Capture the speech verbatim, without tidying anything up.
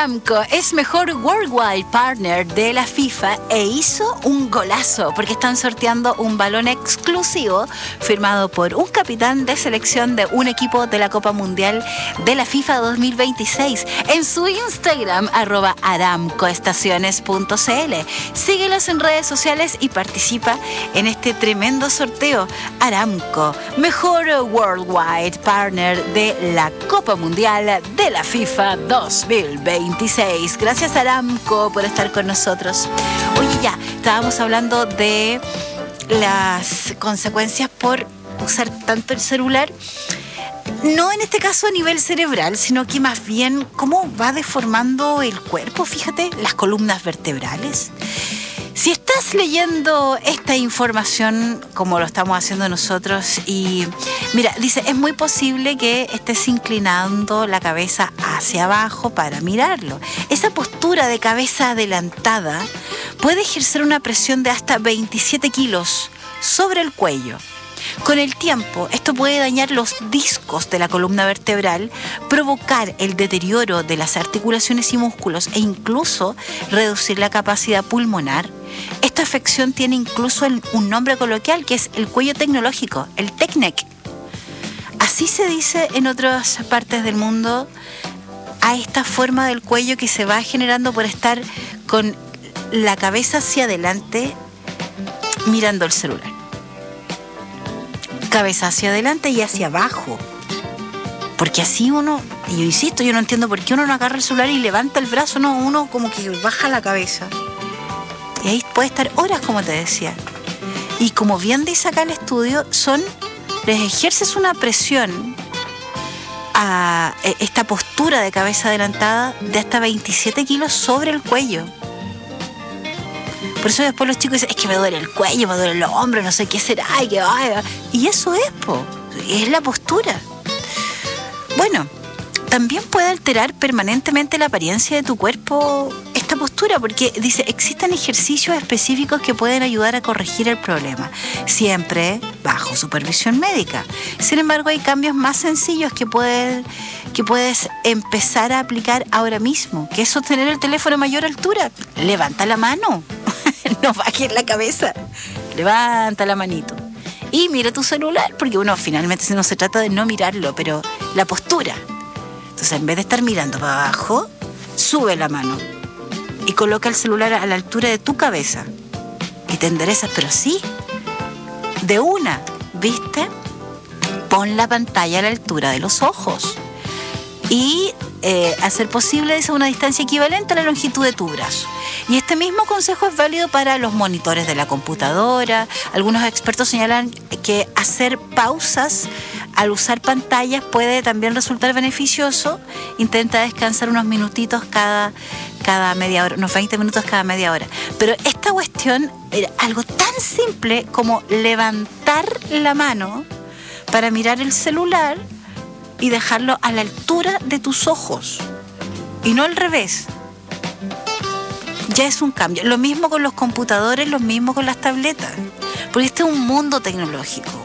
Aramco es mejor Worldwide Partner de la FIFA e hizo un golazo porque están sorteando un balón exclusivo firmado por un capitán de selección de un equipo de la Copa Mundial de la FIFA dos mil veintiséis en su Instagram, arroba aramcoestaciones punto cl. Síguelos en redes sociales y participa en este tremendo sorteo. Aramco, mejor Worldwide Partner de la Copa Mundial de la FIFA dos mil veintiséis. Gracias, Aramco, por estar con nosotros. Oye, ya, estábamos hablando de las consecuencias por usar tanto el celular. No en este caso a nivel cerebral, sino que más bien cómo va deformando el cuerpo, fíjate, las columnas vertebrales. Si estás leyendo esta información como lo estamos haciendo nosotros y mira, dice, es muy posible que estés inclinando la cabeza hacia abajo para mirarlo. Esa postura de cabeza adelantada puede ejercer una presión de hasta veintisiete kilos sobre el cuello. Con el tiempo, esto puede dañar los discos de la columna vertebral, provocar el deterioro de las articulaciones y músculos e incluso reducir la capacidad pulmonar. Esta afección tiene incluso un nombre coloquial que es el cuello tecnológico, el TECNEC. Así se dice en otras partes del mundo a esta forma del cuello que se va generando por estar con la cabeza hacia adelante mirando el celular. Cabeza hacia adelante y hacia abajo. Porque así uno, y yo insisto, yo no entiendo por qué uno no agarra el celular y levanta el brazo, no, uno como que baja la cabeza. Y ahí puede estar horas, como te decía. Y como bien dice acá el estudio, son, les ejerces una presión a esta postura de cabeza adelantada de hasta veintisiete kilos sobre el cuello. Por eso después los chicos dicen, es que me duele el cuello, me duele el hombro, no sé qué será, y que vaya. Y eso es, po, es la postura. Bueno, también puede alterar permanentemente la apariencia de tu cuerpo esta postura, porque dice, existen ejercicios específicos que pueden ayudar a corregir el problema, siempre bajo supervisión médica. Sin embargo, hay cambios más sencillos que puedes, que puedes empezar a aplicar ahora mismo, que es sostener el teléfono a mayor altura. Levanta la mano. No bajes la cabeza, levanta la manito y mira tu celular, porque uno finalmente no se trata de no mirarlo, pero la postura. Entonces, en vez de estar mirando para abajo, sube la mano y coloca el celular a la altura de tu cabeza y te enderezas, pero sí, de una, ¿viste? Pon la pantalla a la altura de los ojos y eh, hacer posible esa una distancia equivalente a la longitud de tu brazo. Y este mismo consejo es válido para los monitores de la computadora. Algunos expertos señalan que hacer pausas al usar pantallas puede también resultar beneficioso. Intenta descansar unos minutitos cada, cada media hora, unos veinte minutos cada media hora. Pero esta cuestión era algo tan simple como levantar la mano para mirar el celular y dejarlo a la altura de tus ojos y no al revés. Ya es un cambio. Lo mismo con los computadores, lo mismo con las tabletas, porque este es un mundo tecnológico.